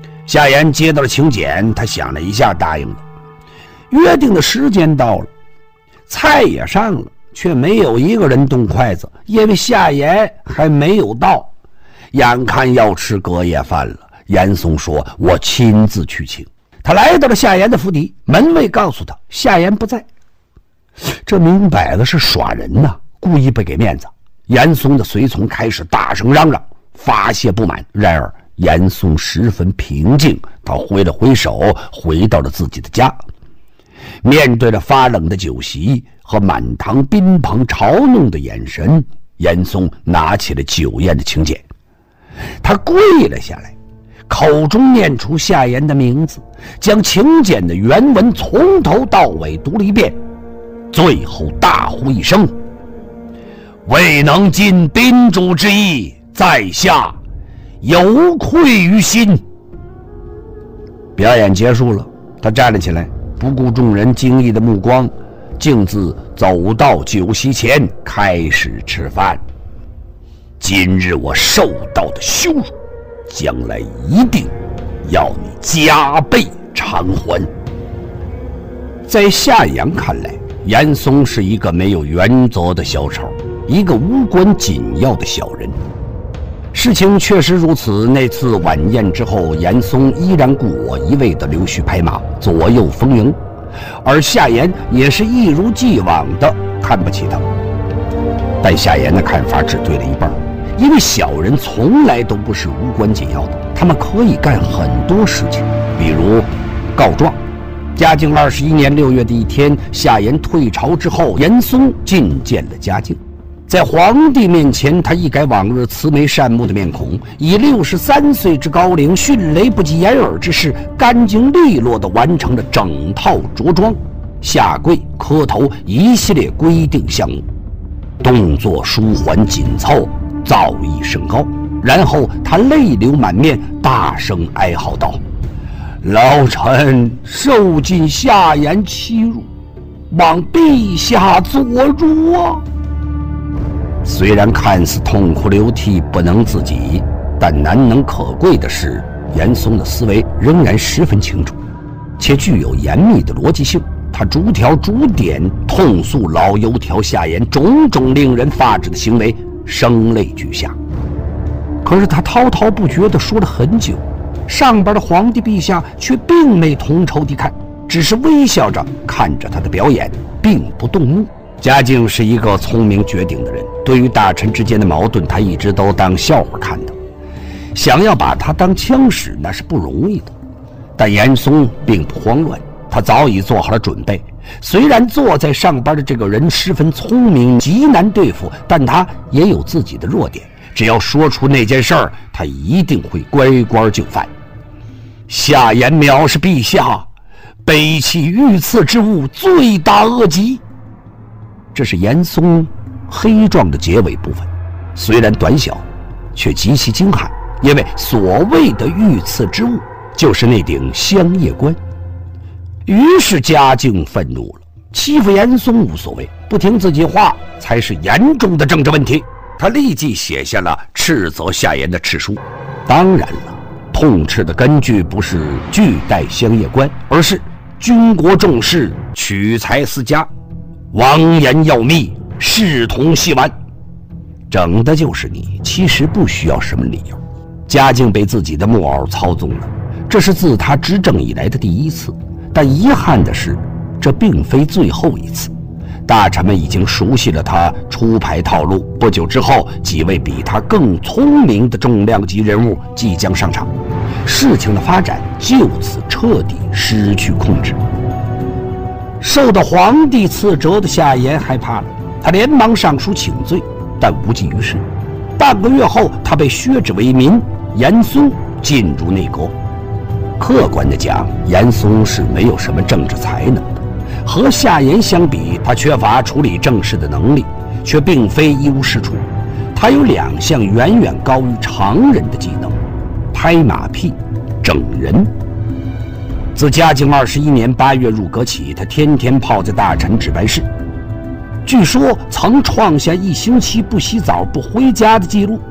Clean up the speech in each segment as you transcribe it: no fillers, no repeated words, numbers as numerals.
夏言接到了请柬，他想了一下，答应了。约定的时间到了，菜也上了，却没有一个人动筷子，因为夏言还没有到。眼看要吃隔夜饭了，严嵩说：“我亲自去请。”他来到了夏言的府邸，门卫告诉他夏言不在。这明摆着是耍人呐，故意不给面子。严嵩的随从开始大声嚷嚷，发泄不满。然而严嵩十分平静，他挥了挥手，回到了自己的家。面对着发冷的酒席和满堂宾朋嘲弄的眼神，严嵩拿起了酒宴的请柬，他跪了下来，口中念出夏言的名字，将请柬的原文从头到尾读了一遍，最后大呼一声：“未能尽宾主之意，在下有愧于心。”表演结束了，他站了起来，不顾众人惊异的目光，径自走到酒席前，开始吃饭。今日我受到的羞辱，将来一定要你加倍偿还。在夏言看来，严嵩是一个没有原则的小丑，一个无关紧要的小人。事情确实如此，那次晚宴之后，严嵩依然故我一味的溜须拍马，左右逢迎，而夏言也是一如既往的看不起他。但夏言的看法只对了一半，因为小人从来都不是无关紧要的，他们可以干很多事情，比如告状。嘉靖21年6月的一天，夏言退朝之后，严嵩觐见了嘉靖。在皇帝面前，他一改往日慈眉善目的面孔，以63岁之高龄，迅雷不及掩耳之势，干净利落地完成了整套着装、下跪、磕头一系列规定项目，动作舒缓紧凑，造诣甚高。然后他泪流满面，大声哀嚎道：“老臣受尽夏言欺辱，望陛下作如啊！”虽然看似痛哭流涕不能自己，但难能可贵的是，严嵩的思维仍然十分清楚，且具有严密的逻辑性。他逐条逐点痛诉老油条夏言种种令人发指的行为，声泪俱下。可是他滔滔不绝地说了很久，上边的皇帝陛下却并没同仇敌忾，只是微笑着看着他的表演，并不动怒。嘉靖是一个聪明绝顶的人，对于大臣之间的矛盾，他一直都当笑话看的。想要把他当枪使，那是不容易的。但严嵩并不慌乱，他早已做好了准备。虽然坐在上边的这个人十分聪明，极难对付，但他也有自己的弱点。只要说出那件事儿，他一定会乖乖就范。夏言藐视陛下，背弃御赐之物，罪大恶极。这是严嵩黑状的结尾部分，虽然短小，却极其精悍。因为所谓的御赐之物，就是那顶香叶冠。于是嘉靖愤怒了，欺负严嵩无所谓，不听自己话才是严重的政治问题。他立即写下了斥责夏言的敕书。当然了，痛斥的根据不是拒戴香叶冠，而是军国重事，取材思家，王言要密，视同戏玩，整的就是你，其实不需要什么理由。嘉靖被自己的木偶操纵了，这是自他执政以来的第一次。但遗憾的是，这并非最后一次。大臣们已经熟悉了他出牌套路，不久之后，几位比他更聪明的重量级人物即将上场，事情的发展就此彻底失去控制。受到皇帝赐责的夏言害怕了，他连忙上书请罪，但无济于事。半个月后，他被削职为民，严嵩进入内阁。客观地讲，严嵩是没有什么政治才能的，和夏言相比，他缺乏处理政事的能力，却并非一无是处。他有2项远远高于常人的技能：拍马屁、整人。自嘉靖21年8月入阁起，他天天泡在大臣值班室，据说曾创下1星期不洗澡不回家的记录。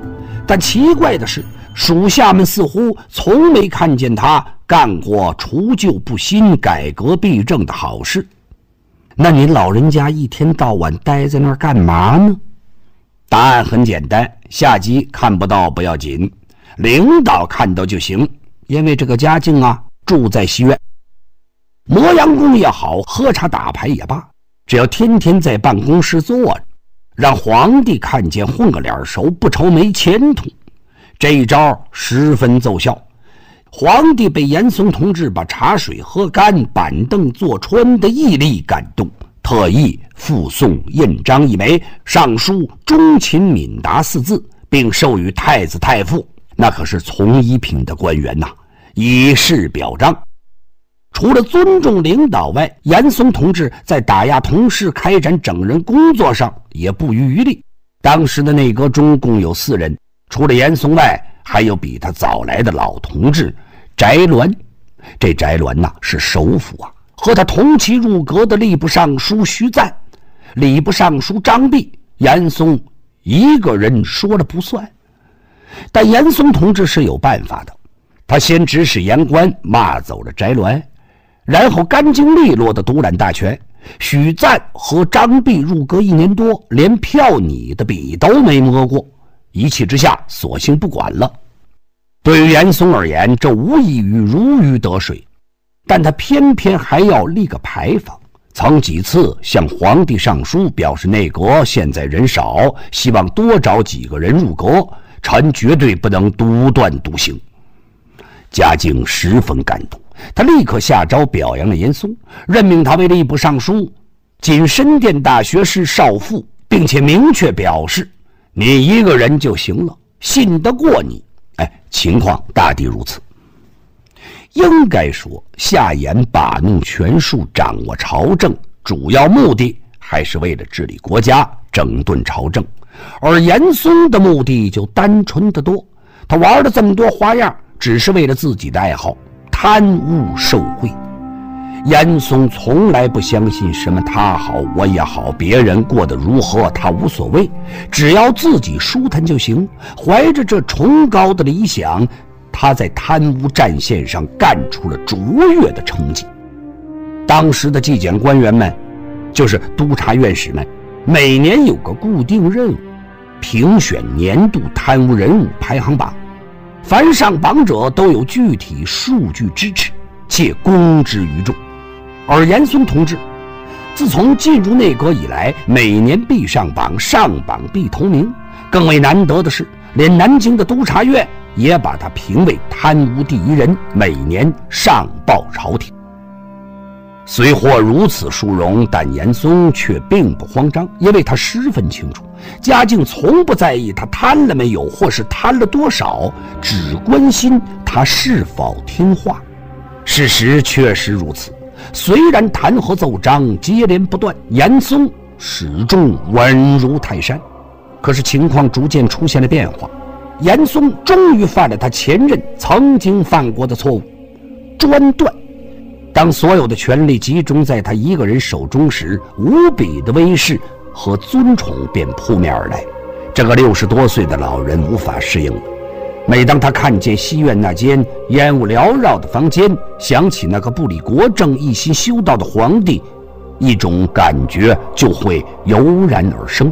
但奇怪的是，属下们似乎从没看见他干过除旧布新、改革弊政的好事。那您老人家一天到晚待在那儿干嘛呢？答案很简单，下级看不到不要紧，领导看到就行。因为这个嘉靖啊，住在西院，磨洋工也好，喝茶打牌也罢，只要天天在办公室坐着，让皇帝看见混个脸熟，不愁没前途。这一招十分奏效，皇帝被严嵩同志把茶水喝干、板凳坐穿的毅力感动，特意附送印章一枚，上书忠勤敏达4字，并授予太子太傅，那可是从一品的官员呐，以示表彰。除了尊重领导外，严嵩同志在打压同事、开展整人工作上也不遗余力。当时的内阁中共有4人，除了严嵩外，还有比他早来的老同志翟鸾。这翟鸾呐，是首辅啊，和他同期入阁的吏部尚书徐赞、礼部尚书张弼，严嵩一个人说了不算。但严嵩同志是有办法的，他先指使言官骂走了翟鸾，然后干净利落地独揽大权。许赞和张弼入阁1年多，连票拟的笔都没摸过，一气之下索性不管了。对于严嵩而言，这无异于如鱼得水，但他偏偏还要立个牌坊，曾几次向皇帝上书表示内阁现在人少，希望多找几个人入阁，臣绝对不能独断独行。嘉靖十分感动，他立刻下诏表扬了严嵩，任命他为吏部尚书、仅深殿大学士少傅，并且明确表示你一个人就行了，信得过你。情况大抵如此。应该说，夏言把弄权术，掌握朝政，主要目的还是为了治理国家，整顿朝政，而严嵩的目的就单纯得多。他玩了这么多花样，只是为了自己的爱好，贪污受贿。严嵩从来不相信什么他好我也好，别人过得如何他无所谓，只要自己舒坦就行。怀着这崇高的理想，他在贪污战线上干出了卓越的成绩。当时的纪检官员们，就是督察院士们，每年有个固定任务，评选年度贪污人物排行榜，凡上榜者都有具体数据支持，且公之于众。而严嵩同志自从进入内阁以来，每年必上榜，上榜必头名。更为难得的是，连南京的督察院也把他评为贪污第1人，每年上报朝廷。虽获如此殊荣，但严嵩却并不慌张，因为他十分清楚，嘉靖从不在意他贪了没有，或是贪了多少，只关心他是否听话。事实确实如此，虽然弹劾奏章接连不断，严嵩始终稳如泰山。可是情况逐渐出现了变化，严嵩终于犯了他前任曾经犯过的错误——专断。当所有的权力集中在他一个人手中时，无比的威势和尊崇便扑面而来。这个60多岁的老人无法适应了。每当他看见西院那间烟雾缭绕的房间，想起那个不理国政、一心修道的皇帝，一种感觉就会油然而生。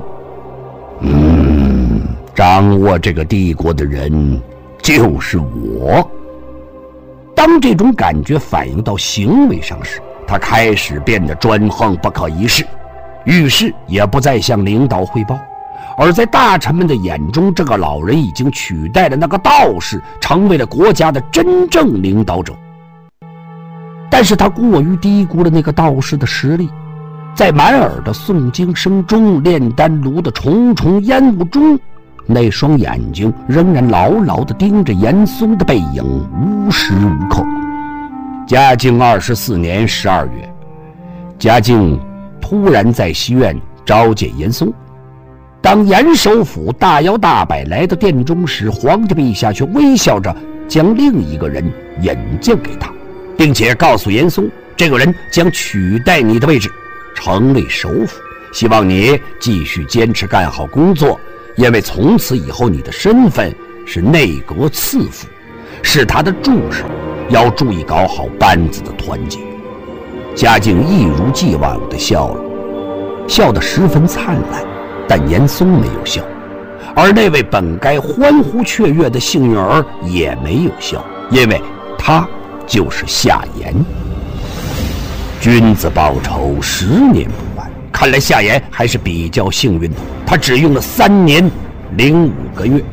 掌握这个帝国的人就是我。当这种感觉反映到行为上时，他开始变得专横不可一世，遇事也不再向领导汇报。而在大臣们的眼中，这个老人已经取代了那个道士，成为了国家的真正领导者。但是他过于低估了那个道士的实力，在满耳的诵经声中，炼丹炉的重重烟雾中，那双眼睛仍然牢牢地盯着严嵩的背影，无时无刻。嘉靖24年12月，嘉靖突然在西院召见严嵩。当严首府大摇大摆来到殿中时，皇帝陛下却微笑着将另一个人引荐给他，并且告诉严嵩，这个人将取代你的位置，成为首辅，希望你继续坚持干好工作，因为从此以后你的身份是内阁次辅，是他的助手，要注意搞好班子的团结。嘉靖一如既往地笑了，笑得十分灿烂，但严嵩没有笑，而那位本该欢呼雀跃的幸运儿也没有笑，因为他就是夏言。君子报仇10年不晚，看来夏言还是比较幸运的，他只用了3年0.5个月。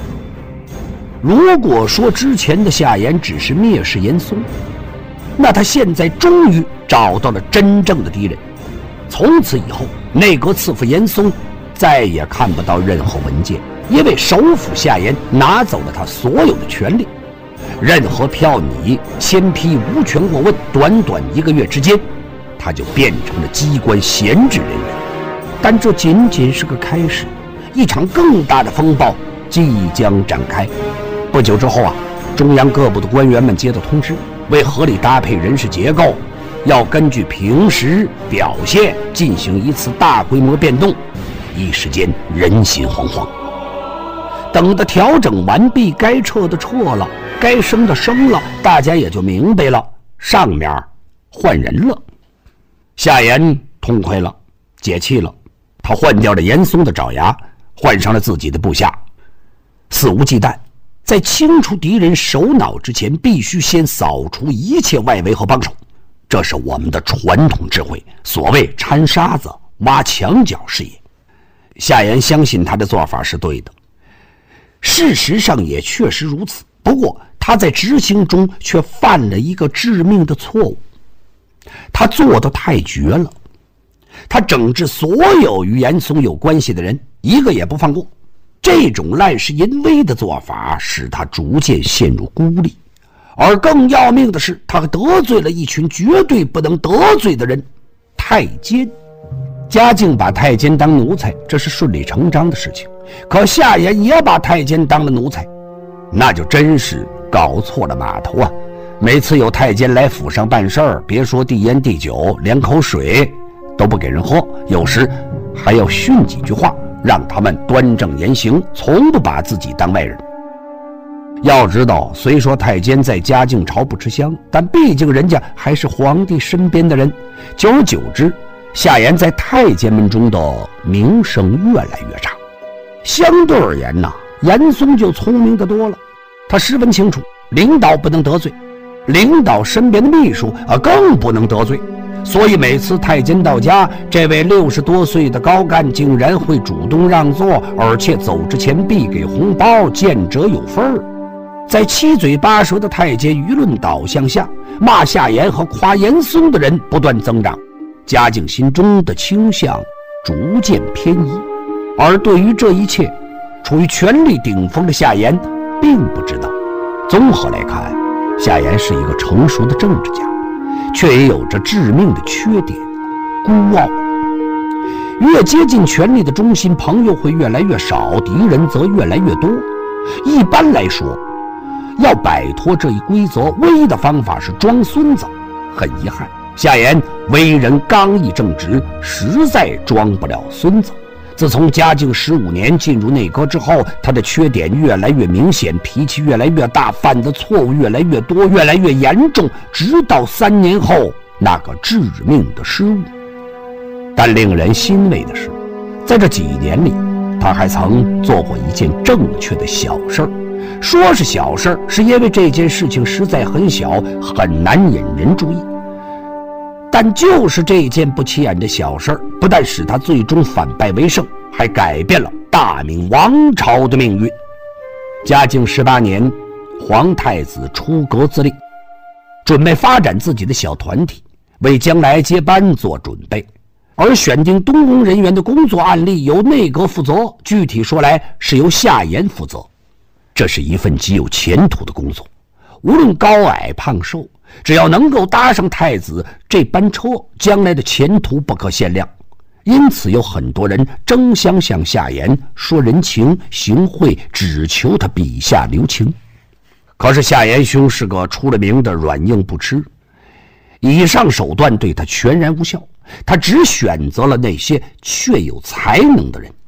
如果说之前的夏言只是蔑视严嵩，那他现在终于找到了真正的敌人。从此以后，内阁次辅严嵩再也看不到任何文件，因为首辅夏言拿走了他所有的权利，任何票拟、签批无权过问，短短1个月之间，他就变成了机关闲置人员。但这仅仅是个开始，一场更大的风暴即将展开。不久之后中央各部的官员们接到通知，为合理搭配人事结构，要根据平时表现进行一次大规模变动。一时间人心惶惶。等到调整完毕，该撤的撤了，该升的升了，大家也就明白了，上面换人了。夏言痛快了，解气了，他换掉了严嵩的爪牙，换上了自己的部下，肆无忌惮。在清除敌人首脑之前，必须先扫除一切外围和帮手，这是我们的传统智慧，所谓掺沙子挖墙角是也。夏言相信他的做法是对的，事实上也确实如此。不过他在执行中却犯了一个致命的错误，他做得太绝了，他整治所有与严嵩有关系的人，一个也不放过。这种滥世淫威的做法使他逐渐陷入孤立，而更要命的是，他得罪了一群绝对不能得罪的人——太监。嘉靖把太监当奴才，这是顺理成章的事情，可夏言也把太监当了奴才，那就真是搞错了码头啊！每次有太监来府上办事儿，别说递烟递酒，连口水都不给人喝，有时还要训几句话，让他们端正言行，从不把自己当外人。要知道，虽说太监在嘉靖朝不吃香，但毕竟人家还是皇帝身边的人，久而久之，夏言在太监们中的名声越来越差。相对而言严嵩就聪明得多了，他十分清楚，领导不能得罪，领导身边的秘书更不能得罪。所以每次太监到家，这位60多岁的高干竟然会主动让座，而且走之前必给红包，见者有份儿。在七嘴八舌的太监舆论导向下，骂夏言和夸严嵩的人不断增长，嘉靖心中的倾向逐渐偏移。而对于这一切，处于权力顶峰的夏言并不知道。综合来看，夏言是一个成熟的政治家，却也有着致命的缺点——孤傲。越接近权力的中心，朋友会越来越少，敌人则越来越多。一般来说，要摆脱这一规则，唯一的方法是装孙子。很遗憾，夏言为人刚毅正直，实在装不了孙子。自从嘉靖15年进入内阁之后，他的缺点越来越明显，脾气越来越大，犯的错误越来越多，越来越严重，直到3年后那个致命的失误。但令人欣慰的是，在这几年里，他还曾做过一件正确的小事儿。说是小事儿，是因为这件事情实在很小，很难引人注意。但就是这件不起眼的小事儿，不但使他最终反败为胜，还改变了大明王朝的命运。嘉靖18年，皇太子出阁自令，准备发展自己的小团体，为将来接班做准备。而选定东宫人员的工作案例由内阁负责，具体说来是由夏言负责。这是一份极有前途的工作，无论高矮胖瘦，只要能够搭上太子这班车，将来的前途不可限量。因此有很多人争相向夏言说人情行贿，只求他笔下留情。可是夏言兄是个出了名的软硬不吃，以上手段对他全然无效，他只选择了那些确有才能的人。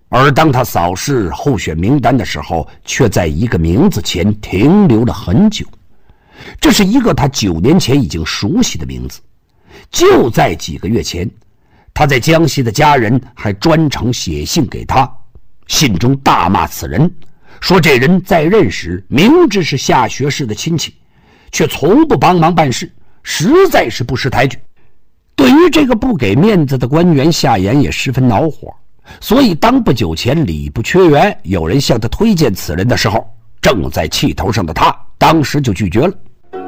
而当他扫视候选名单的时候，却在一个名字前停留了很久。这是一个他9年前已经熟悉的名字。就在几个月前，他在江西的家人还专程写信给他，信中大骂此人，说这人在任时明知是下学士的亲戚，却从不帮忙办事，实在是不识抬举。对于这个不给面子的官员，夏言也十分恼火，所以当不久前礼部缺员，有人向他推荐此人的时候，正在气头上的他当时就拒绝了。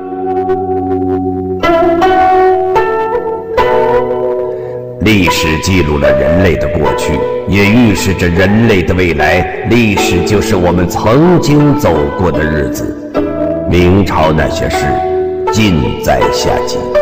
历史记录了人类的过去，也预示着人类的未来。历史就是我们曾经走过的日子。明朝那些事，尽在下集。